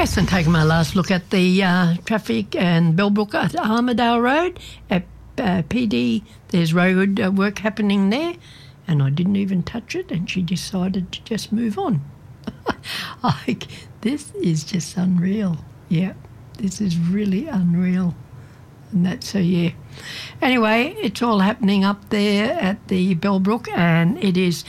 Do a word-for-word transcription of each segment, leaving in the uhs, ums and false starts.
Yes, and taking my last look at the uh, traffic and Bellbrook at Armidale Road at uh, P D. There's road uh, work happening there, and I didn't even touch it, and she decided to just move on. Like, this is just unreal. Yeah, this is really unreal. And that's so, yeah. Anyway, it's all happening up there at the Bellbrook, and it is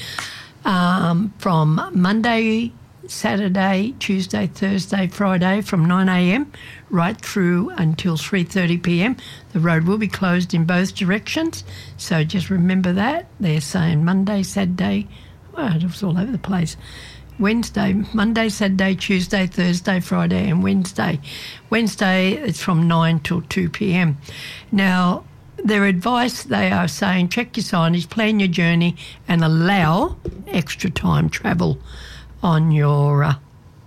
um, from Monday, Saturday, Tuesday, Thursday, Friday from nine a.m. right through until three thirty p.m. The road will be closed in both directions, so just remember that. They're saying Monday, Saturday, well, it was all over the place. Wednesday, Monday, Saturday, Tuesday, Thursday, Friday and Wednesday. Wednesday, it's from nine till two p.m. Now, their advice, they are saying check your signage, plan your journey and allow extra time travel on your uh,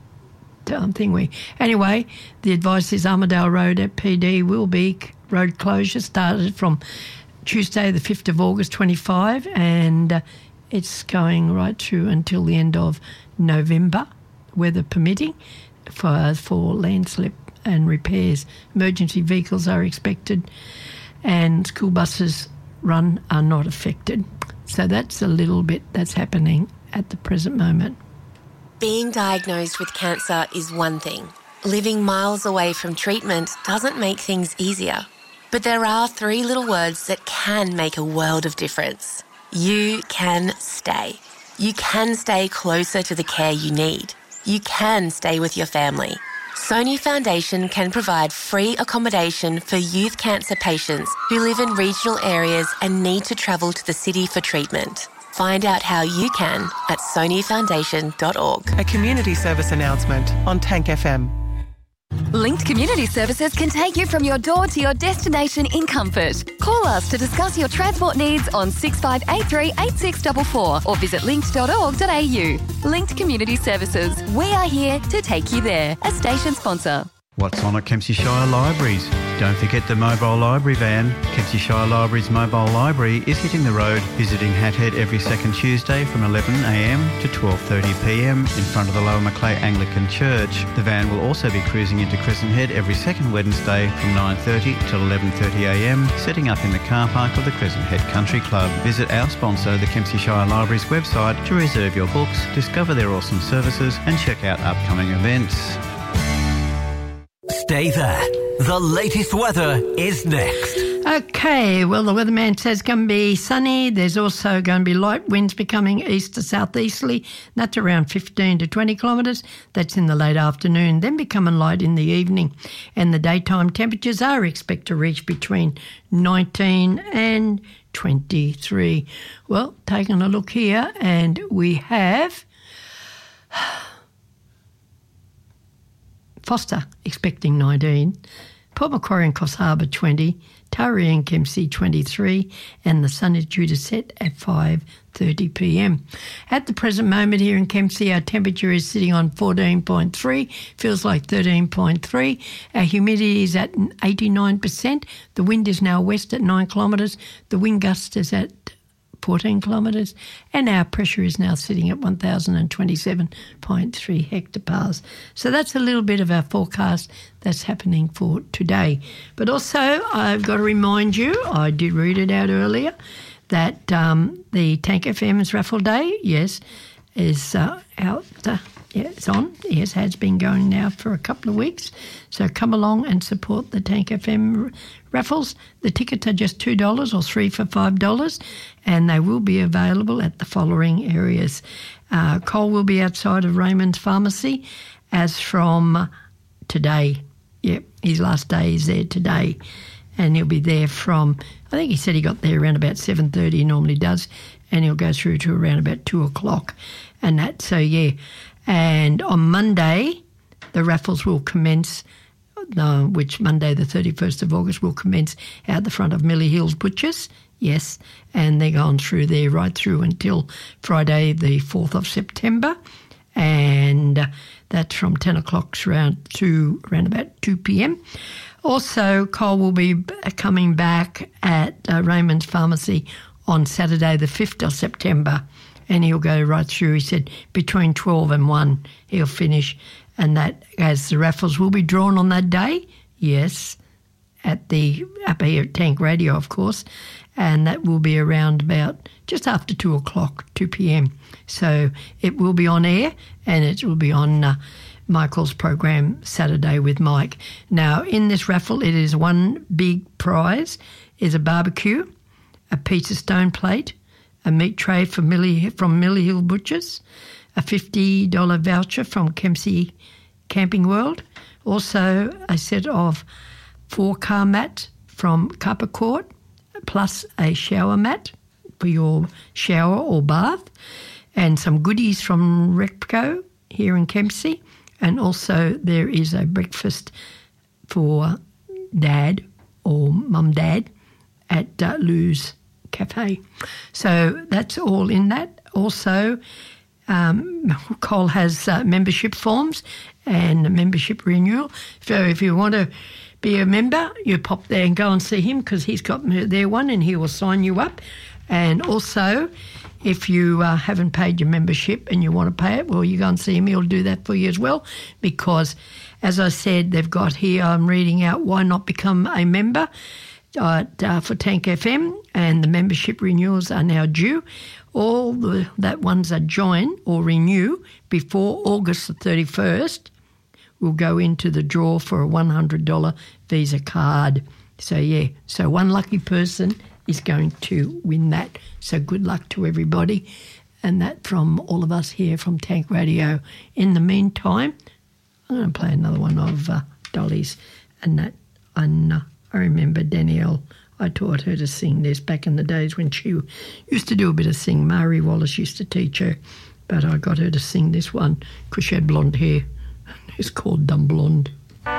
thing. We Anyway, the advice is Armidale Road at P D will be road closure started from Tuesday the fifth of August twenty-five, and uh, it's going right through until the end of November, weather permitting, for, for landslip and repairs. Emergency vehicles are expected and school buses run are not affected. So that's a little bit that's happening at the present moment. Being diagnosed with cancer is one thing. Living miles away from treatment doesn't make things easier. But there are three little words that can make a world of difference. You can stay. You can stay closer to the care you need. You can stay with your family. Sony Foundation can provide free accommodation for youth cancer patients who live in regional areas and need to travel to the city for treatment. Find out how you can at sony foundation dot org. A community service announcement on Tank F M. Linked Community Services can take you from your door to your destination in comfort. Call us to discuss your transport needs on six five eight three, eight six four four or visit linked dot org dot a u. Linked Community Services. We are here to take you there. A station sponsor. What's on at Kempsey Shire Libraries? Don't forget the mobile library van. Kempsey Shire Libraries mobile library is hitting the road, visiting Hathead every second Tuesday from eleven a m to twelve thirty p m in front of the Lower Macleay Anglican Church. The van will also be cruising into Crescent Head every second Wednesday from nine thirty till eleven thirty a m, setting up in the car park of the Crescent Head Country Club. Visit our sponsor, the Kempsey Shire Libraries website, to reserve your books, discover their awesome services and check out upcoming events. Stay there. The latest weather is next. Okay, well, the weatherman says it's going to be sunny. There's also going to be light winds becoming east to southeasterly. That's around fifteen to twenty kilometres. That's in the late afternoon, then becoming light in the evening. And the daytime temperatures are expected to reach between nineteen and twenty-three. Well, taking a look here, and we have Foster expecting nineteen, Port Macquarie and Coffs Harbour twenty, Taree and Kempsey twenty-three, and the sun is due to set at five thirty p m. At the present moment here in Kempsey, our temperature is sitting on fourteen point three, feels like thirteen point three. Our humidity is at eighty-nine percent. The wind is now west at nine kilometres. The wind gust is at fourteen kilometres, and our pressure is now sitting at one thousand twenty-seven point three hectopascals. So that's a little bit of our forecast that's happening for today. But also, I've got to remind you, I did read it out earlier, that um, the Tank F M's raffle day, yes, is uh, out. Uh, yeah, it's on. Yes, has been going now for a couple of weeks. So come along and support the Tank F M raffles. The tickets are just two dollars or three for five dollars, and they will be available at the following areas. Uh, Cole will be outside of Raymond's Pharmacy as from today. Yep, his last day is there today, and he'll be there from, I think he said he got there around about seven thirty, he normally does, and he'll go through to around about two o'clock and that. So, yeah. And on Monday, the raffles will commence, uh, which Monday the thirty-first of August will commence out the front of Millie Hills Butchers, yes, and they're going through there right through until Friday the fourth of September, and uh, that's from ten o'clock around to around about two p m. Also, Cole will be coming back at uh, Raymond's Pharmacy on Saturday the fifth of September and he'll go right through. He said between twelve and one he'll finish, and that as the raffles will be drawn on that day, yes, at the up here at Tank Radio, of course, and that will be around about just after two o'clock, two p.m. So it will be on air, and it will be on uh, Michael's program Saturday with Mike. Now, in this raffle, it is one big prize, is a barbecue, a pizza stone plate, a meat tray from Millie, from Millie Hill Butchers, a fifty dollars voucher from Kempsey Camping World, also a set of four-car mat from Copper Court, plus a shower mat for your shower or bath, and some goodies from Repco here in Kempsey. And also there is a breakfast for Dad or Mum Dad at uh, Lou's Cafe. So that's all in that. Also, um, Cole has uh, membership forms and a membership renewal. So if you want to be a member, you pop there and go and see him, because he's got their one and he will sign you up. And also, if you uh, haven't paid your membership and you want to pay it, well, you go and see him. He'll do that for you as well, because, as I said, they've got here, I'm reading out, why not become a member at, uh, for Tank F M, and the membership renewals are now due. All the that ones that join or renew before August the thirty-first will go into the draw for a one hundred dollars Visa card. So, yeah, so one lucky person is going to win that. So good luck to everybody, and that from all of us here from Tank Radio. In the meantime, I'm going to play another one of uh, Dolly's, and that and, uh, I remember Danielle, I taught her to sing this back in the days when she used to do a bit of sing. Mari Wallace used to teach her, but I got her to sing this one because she had blonde hair. It's called Dumb Blonde.